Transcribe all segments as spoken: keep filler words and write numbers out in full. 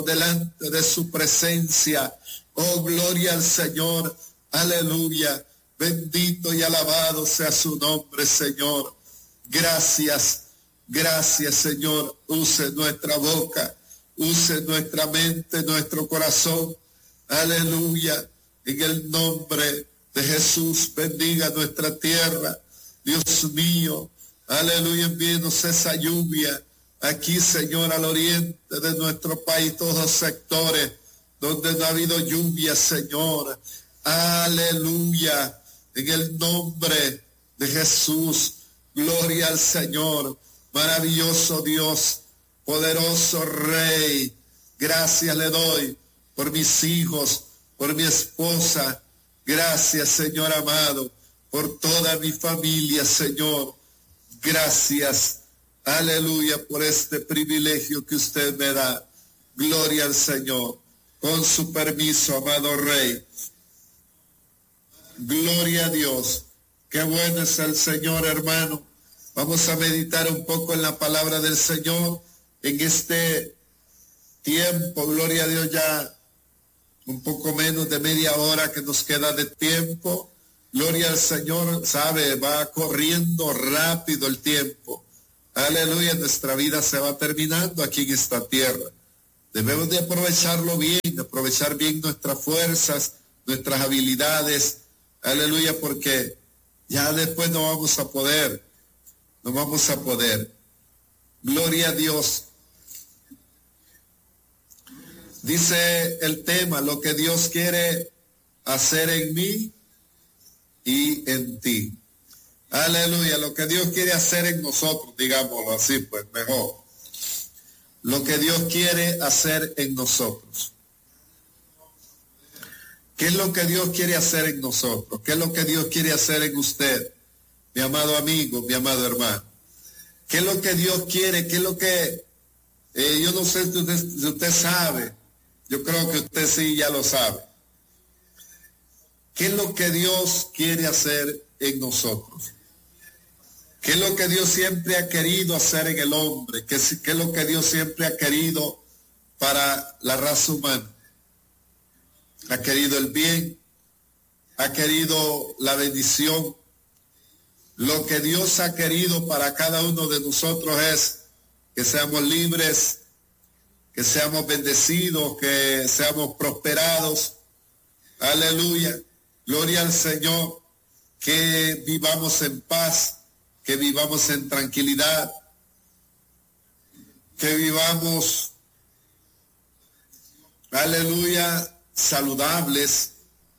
delante de su presencia. Oh, gloria al Señor. Aleluya. Bendito y alabado sea su nombre, Señor. Gracias, gracias, Señor. Use nuestra boca, use nuestra mente, nuestro corazón. Aleluya. En el nombre de Jesús, bendiga nuestra tierra. Dios mío, aleluya, envíenos esa lluvia aquí, Señor, al oriente de nuestro país, todos los sectores donde no ha habido lluvia, Señor. Aleluya. En el nombre de Jesús, gloria al Señor. Maravilloso Dios, poderoso Rey. Gracias le doy por mis hijos, por mi esposa. Gracias, Señor amado, por toda mi familia, Señor. Gracias, aleluya, por este privilegio que usted me da. Gloria al Señor. Con su permiso, amado Rey. Gloria a Dios. Qué bueno es el Señor, hermano. Vamos a meditar un poco en la palabra del Señor en este tiempo. Gloria a Dios, ya un poco menos de media hora que nos queda de tiempo. Gloria al Señor, sabe, va corriendo rápido el tiempo. Aleluya, nuestra vida se va terminando aquí en esta tierra. Debemos de aprovecharlo bien, aprovechar bien nuestras fuerzas, nuestras habilidades. Aleluya, porque ya después no vamos a poder, no vamos a poder. Gloria a Dios. Dice el tema, lo que Dios quiere hacer en mí y en ti. Aleluya, lo que Dios quiere hacer en nosotros, digámoslo así, pues mejor. Lo que Dios quiere hacer en nosotros. ¿Qué es lo que Dios quiere hacer en nosotros? ¿Qué es lo que Dios quiere hacer en usted, mi amado amigo, mi amado hermano? ¿Qué es lo que Dios quiere? ¿Qué es lo que, eh, yo no sé si usted, si usted sabe, yo creo que usted sí ya lo sabe. ¿Qué es lo que Dios quiere hacer en nosotros? ¿Qué es lo que Dios siempre ha querido hacer en el hombre? ¿Qué es, qué es lo que Dios siempre ha querido para la raza humana? Ha querido el bien, ha querido la bendición. Lo que Dios ha querido para cada uno de nosotros es que seamos libres, que seamos bendecidos, que seamos prosperados. Aleluya. Gloria al Señor. Que vivamos en paz, que vivamos en tranquilidad, que vivamos, aleluya, saludables,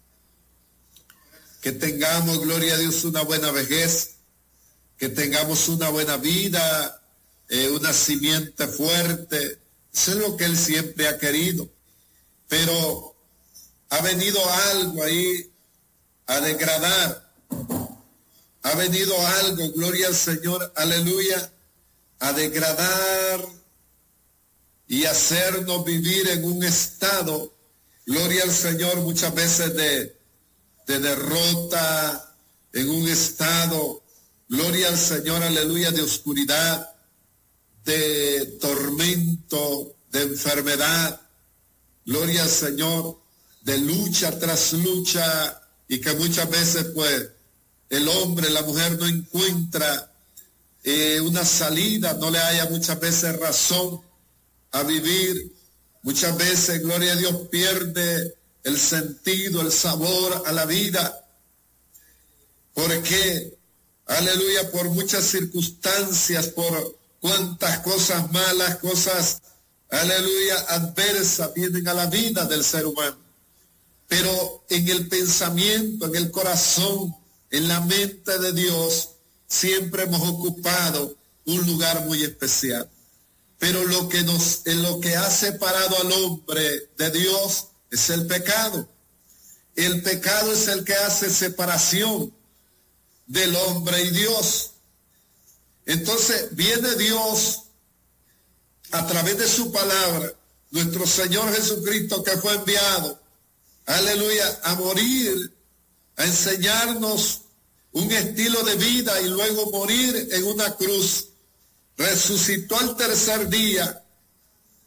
que tengamos, gloria a Dios, una buena vejez, que tengamos una buena vida, eh, una simiente fuerte. Eso es lo que Él siempre ha querido. Pero ha venido algo ahí a degradar. Ha venido algo, gloria al Señor, aleluya, a degradar y hacernos vivir en un estado, gloria al Señor, muchas veces de, de derrota, en un estado, gloria al Señor, aleluya, de oscuridad, de tormento, de enfermedad, gloria al Señor, de lucha tras lucha, y que muchas veces pues el hombre, la mujer no encuentra eh, una salida, no le haya muchas veces razón a vivir. Muchas veces, gloria a Dios, pierde el sentido, el sabor a la vida. ¿Por qué? Aleluya, por muchas circunstancias, por cuantas cosas malas, cosas, aleluya, adversas vienen a la vida del ser humano. Pero en el pensamiento, en el corazón, en la mente de Dios, siempre hemos ocupado un lugar muy especial. Pero lo que nos, en lo que ha separado al hombre de Dios es el pecado. El pecado es el que hace separación del hombre y Dios. Entonces viene Dios a través de su palabra, nuestro Señor Jesucristo, que fue enviado, aleluya, a morir, a enseñarnos un estilo de vida y luego morir en una cruz. Resucitó al tercer día,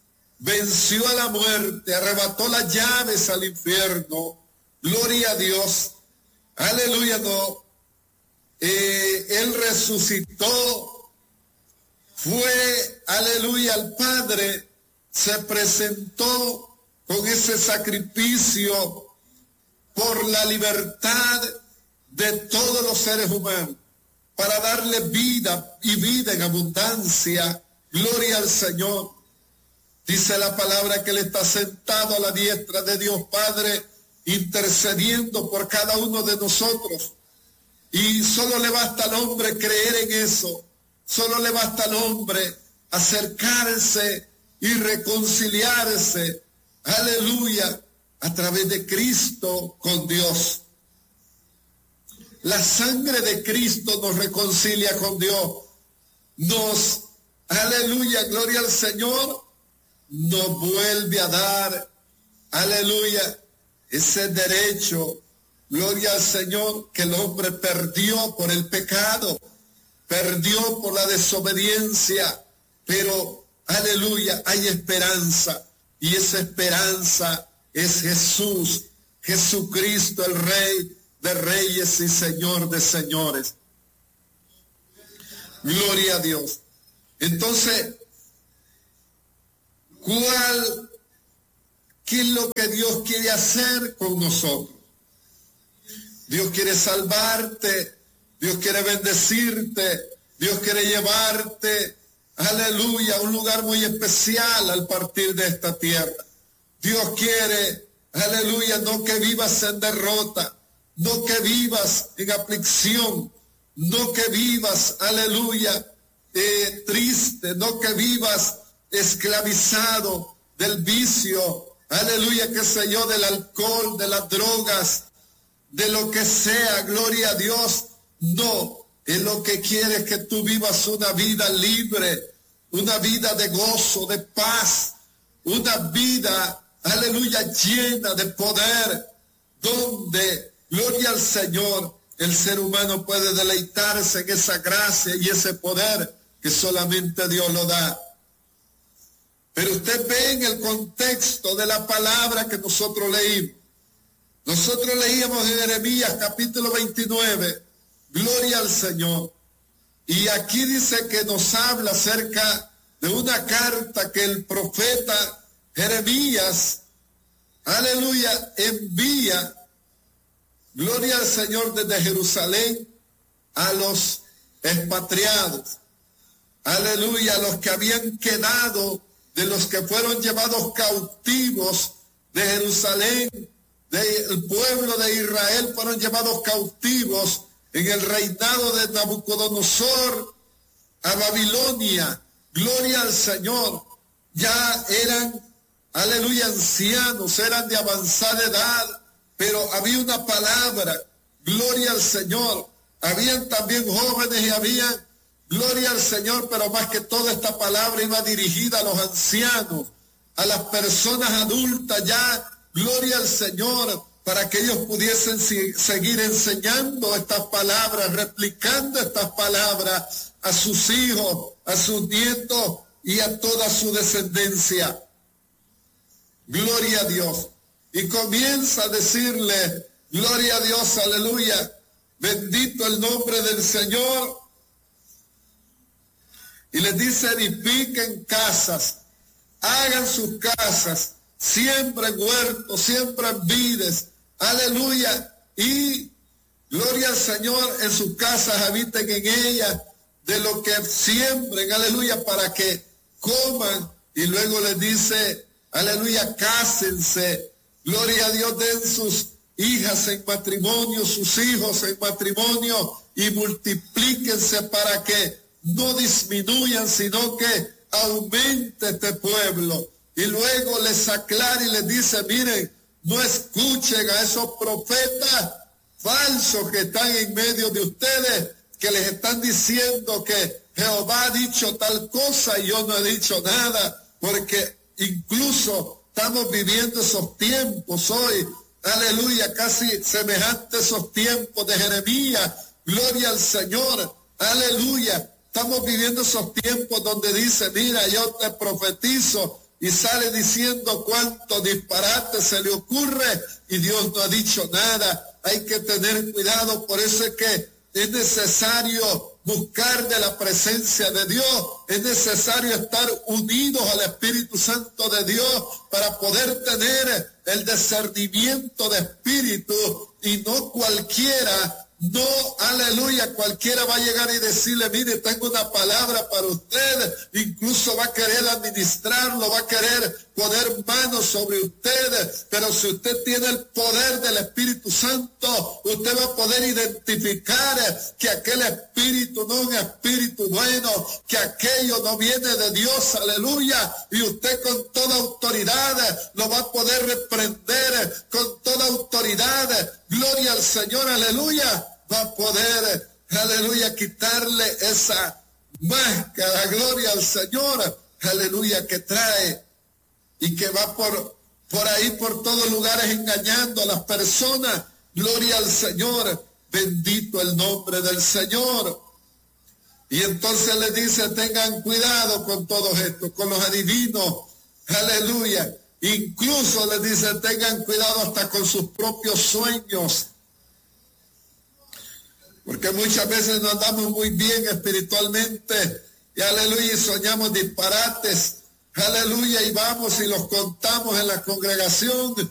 venció a la muerte, arrebató las llaves al infierno. Gloria a Dios. Aleluya, no. Eh, él resucitó, fue, aleluya, al Padre, se presentó con ese sacrificio por la libertad de todos los seres humanos, para darle vida y vida en abundancia. Gloria al Señor. Dice la palabra que Él está sentado a la diestra de Dios Padre, intercediendo por cada uno de nosotros. Y solo le basta al hombre creer en eso. Solo le basta al hombre acercarse y reconciliarse, aleluya, a través de Cristo con Dios. La sangre de Cristo nos reconcilia con Dios. Nos, aleluya, gloria al Señor, nos vuelve a dar, aleluya, ese derecho, gloria al Señor, que el hombre perdió por el pecado, perdió por la desobediencia, pero, aleluya, hay esperanza, y esa esperanza es Jesús, Jesucristo, el Rey de Reyes y Señor de Señores. Gloria a Dios. Entonces, ¿cuál, qué es lo que Dios quiere hacer con nosotros? Dios quiere salvarte, Dios quiere bendecirte, Dios quiere llevarte, aleluya, a un lugar muy especial al partir de esta tierra. Dios quiere, aleluya, no que vivas en derrota, no que vivas en aflicción, no que vivas, aleluya, eh, triste, no que vivas esclavizado del vicio, aleluya, qué sé yo, del alcohol, de las drogas, de lo que sea, gloria a Dios. No, Él lo que quiere es que tú vivas una vida libre, una vida de gozo, de paz, una vida, aleluya, llena de poder, donde, gloria al Señor, el ser humano puede deleitarse en esa gracia y ese poder que solamente Dios lo da. Pero usted ve en el contexto de la palabra que nosotros leímos. Nosotros leíamos en Jeremías capítulo veintinueve, gloria al Señor. Y aquí dice que nos habla acerca de una carta que el profeta Jeremías, aleluya, envía, gloria al Señor, desde Jerusalén a los expatriados, aleluya, a los que habían quedado, de los que fueron llevados cautivos de Jerusalén, del pueblo de Israel, fueron llevados cautivos en el reinado de Nabucodonosor a Babilonia. Gloria al Señor. Ya eran, aleluya, ancianos, eran de avanzada edad, pero había una palabra, gloria al Señor. Habían también jóvenes y había, gloria al Señor, pero más que toda esta palabra iba dirigida a los ancianos, a las personas adultas ya, gloria al Señor, para que ellos pudiesen si, seguir enseñando estas palabras, replicando estas palabras a sus hijos, a sus nietos y a toda su descendencia. Gloria a Dios. Y comienza a decirle, gloria a Dios, aleluya, bendito el nombre del Señor. Y les dice, edifiquen casas, hagan sus casas, siembren huertos, siembren vides, aleluya, y gloria al Señor, en sus casas habiten en ellas, de lo que siembren, aleluya, para que coman. Y luego les dice, aleluya, cásense, gloria a Dios, den sus hijas en matrimonio, sus hijos en matrimonio, y multiplíquense para que no disminuyan, sino que aumente este pueblo. Y luego les aclara y les dice, miren, no escuchen a esos profetas falsos que están en medio de ustedes, que les están diciendo que Jehová ha dicho tal cosa y yo no he dicho nada, porque incluso estamos viviendo esos tiempos hoy, aleluya, casi semejantes a esos tiempos de Jeremías, gloria al Señor, aleluya. Estamos viviendo esos tiempos donde dice, mira, yo te profetizo y sale diciendo cuánto disparate se le ocurre y Dios no ha dicho nada. Hay que tener cuidado, por eso es que es necesario buscar de la presencia de Dios, es necesario estar unidos al Espíritu Santo de Dios para poder tener el discernimiento de espíritu, y no cualquiera, no, aleluya, cualquiera va a llegar y decirle, mire, tengo una palabra para usted, incluso va a querer administrarlo, va a querer poner manos sobre usted, pero si usted tiene el poder del Espíritu Santo, usted va a poder identificar que aquel espíritu no es un espíritu bueno, que aquello no viene de Dios, aleluya, y usted con toda autoridad lo va a poder reprender, con toda autoridad, gloria al Señor, aleluya, va a poder, aleluya, quitarle esa máscara, gloria al Señor, aleluya, que trae y que va por, por ahí, por todos lugares engañando a las personas. Gloria al Señor, bendito el nombre del Señor. Y entonces le dice, tengan cuidado con todos estos, con los adivinos, aleluya. Incluso le dice, tengan cuidado hasta con sus propios sueños. Porque muchas veces nos andamos muy bien espiritualmente, y aleluya, y soñamos disparates. Aleluya, y vamos y los contamos en la congregación